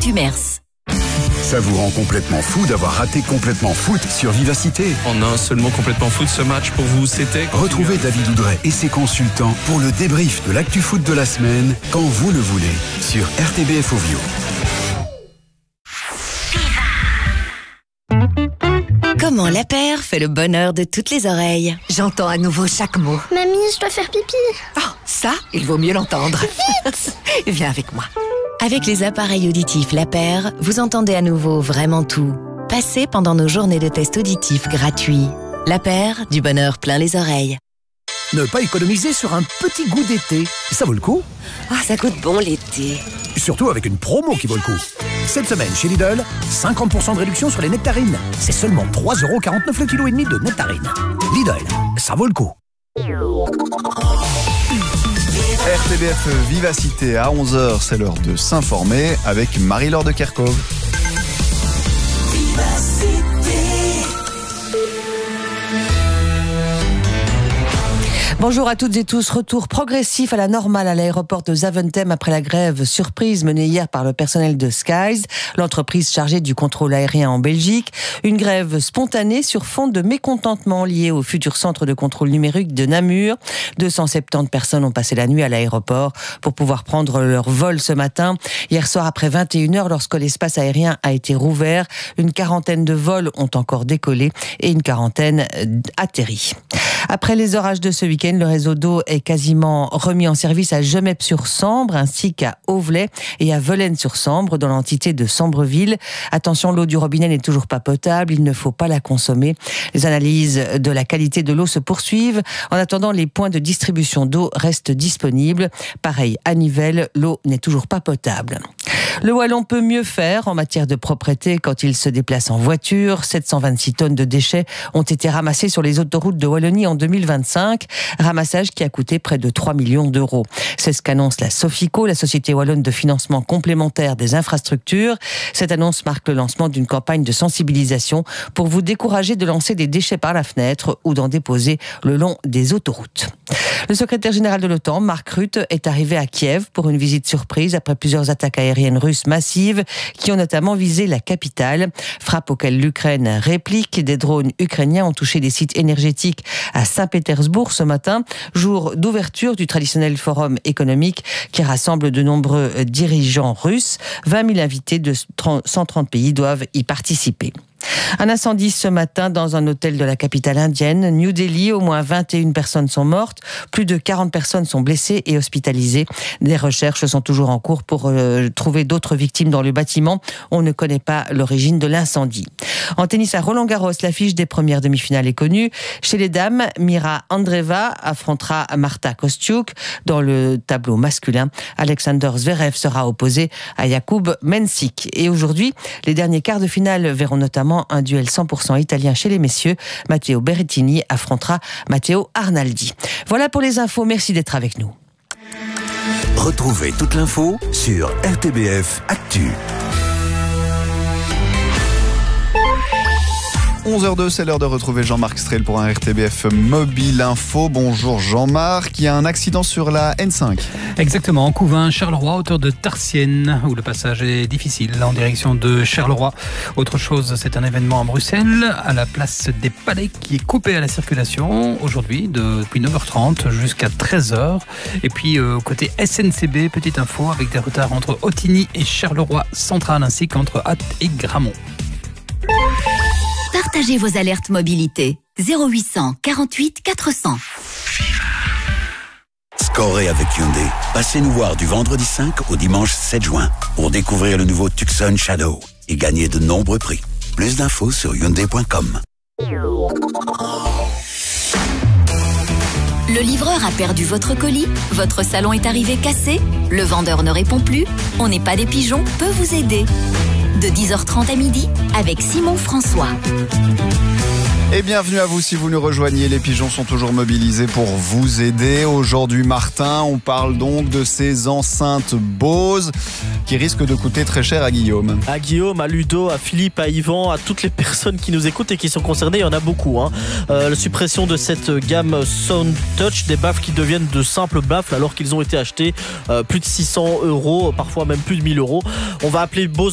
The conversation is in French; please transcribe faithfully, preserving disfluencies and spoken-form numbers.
Actumers. Ça vous rend complètement fou d'avoir raté Complètement Foot sur Vivacité. En un seul mot, Complètement Foot, ce match pour vous, c'était... Retrouvez David Oudret et ses consultants pour le débrief de l'actu foot de la semaine, quand vous le voulez, sur R T B F Ovio. Comment la paire fait le bonheur de toutes les oreilles. J'entends à nouveau chaque mot. Mamie, je dois faire pipi. Oh, ça, il vaut mieux l'entendre. Vite. Viens avec moi. Avec les appareils auditifs La Paire, vous entendez à nouveau vraiment tout. Passez pendant nos journées de tests auditifs gratuits. La Paire, du bonheur plein les oreilles. Ne pas économiser sur un petit goût d'été. Ça vaut le coup. Ah, ça goûte bon l'été. Surtout avec une promo qui vaut le coup. Cette semaine chez Lidl, cinquante pour cent de réduction sur les nectarines. C'est seulement trois euros quarante-neuf le kilo et demi de nectarines. Lidl, ça vaut le coup. R T B F Vivacité à onze heures, c'est l'heure de s'informer avec Marie-Laure de Kerkhove. Bonjour à toutes et tous. Retour progressif à la normale à l'aéroport de Zaventem après la grève surprise menée hier par le personnel de Skies, l'entreprise chargée du contrôle aérien en Belgique. Une grève spontanée sur fond de mécontentement lié au futur centre de contrôle numérique de Namur. deux cent soixante-dix personnes ont passé la nuit à l'aéroport pour pouvoir prendre leur vol ce matin. Hier soir après vingt et une heures, lorsque l'espace aérien a été rouvert, une quarantaine de vols ont encore décollé et une quarantaine atterri. Après les orages de ce week-end, le réseau d'eau est quasiment remis en service à Gemep-sur-Sambre ainsi qu'à Auvelais et à Velaines-sur-Sambre dans l'entité de Sambreville. Attention, l'eau du robinet n'est toujours pas potable, il ne faut pas la consommer. Les analyses de la qualité de l'eau se poursuivent. En attendant, les points de distribution d'eau restent disponibles. Pareil, à Nivelles, l'eau n'est toujours pas potable. Le Wallon peut mieux faire en matière de propreté quand il se déplace en voiture. sept cent vingt-six tonnes de déchets ont été ramassés sur les autoroutes de Wallonie en deux mille vingt-cinq. Ramassage qui a coûté près de trois millions d'euros. C'est ce qu'annonce la Sofico, la Société Wallonne de financement complémentaire des infrastructures. Cette annonce marque le lancement d'une campagne de sensibilisation pour vous décourager de lancer des déchets par la fenêtre ou d'en déposer le long des autoroutes. Le secrétaire général de l'OTAN, Mark Rutte, est arrivé à Kiev pour une visite surprise après plusieurs attaques aériennes russes massives qui ont notamment visé la capitale. Frappes auxquelles l'Ukraine réplique. Des drones ukrainiens ont touché des sites énergétiques à Saint-Pétersbourg ce matin, jour d'ouverture du traditionnel forum économique qui rassemble de nombreux dirigeants russes. vingt mille invités de cent trente pays doivent y participer. Un incendie ce matin dans un hôtel de la capitale indienne, New Delhi. Au moins vingt et une personnes sont mortes. Plus de quarante personnes sont blessées et hospitalisées. Des recherches sont toujours en cours pour euh, trouver d'autres victimes dans le bâtiment. On ne connaît pas l'origine de l'incendie. En tennis à Roland-Garros, l'affiche des premières demi-finales est connue. Chez les dames, Mira Andreeva affrontera Marta Kostyuk. Dans le tableau masculin, Alexander Zverev sera opposé à Jakub Mensik. Et aujourd'hui, les derniers quarts de finale verront notamment un duel cent pour cent italien chez les messieurs. Matteo Berrettini affrontera Matteo Arnaldi. Voilà pour les infos, merci d'être avec nous. Retrouvez toute l'info sur R T B F Actu. onze heures deux, c'est l'heure de retrouver Jean-Marc Strel pour un R T B F Mobile Info. Bonjour Jean-Marc, il y a un accident sur la N cinq. Exactement, en Couvin, Charleroi, hauteur de Tarsienne, où le passage est difficile en direction de Charleroi. Autre chose, c'est un événement à Bruxelles, à la place des Palais, qui est coupé à la circulation aujourd'hui, depuis neuf heures trente jusqu'à treize heures. Et puis, euh, côté S N C B, petite info, avec des retards entre Ottigny et Charleroi Central, ainsi qu'entre Ath et Gramont. Partagez vos alertes mobilité. zéro huit cent quarante-huit quatre cents. Scorez avec Hyundai. Passez nous voir du vendredi cinq au dimanche sept juin pour découvrir le nouveau Tucson Shadow et gagner de nombreux prix. Plus d'infos sur hyundai point com. Le livreur a perdu votre colis, votre salon est arrivé cassé, le vendeur ne répond plus, On n'est pas des pigeons peut vous aider. De dix heures trente à midi avec Simon François. Et bienvenue à vous si vous nous rejoignez. Les pigeons sont toujours mobilisés pour vous aider. Aujourd'hui, Martin, on parle donc de ces enceintes Bose qui risquent de coûter très cher à Guillaume. À Guillaume, à Ludo, à Philippe, à Yvan, à toutes les personnes qui nous écoutent et qui sont concernées, il y en a beaucoup. Hein. Euh, la suppression de cette gamme Sound Touch, des baffles qui deviennent de simples baffles alors qu'ils ont été achetés euh, plus de six cents euros, parfois même plus de mille euros. On va appeler Bose